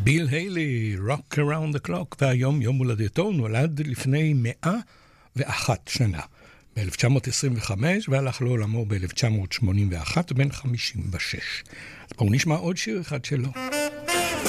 ביל היילי, Rock Around the Clock, והיום יום הולדתו, הוא נולד לפני 101 שנה, ב-1925, והלך לעולמו ב-1981, בן 56. אז בואו נשמע עוד שיר אחד שלו.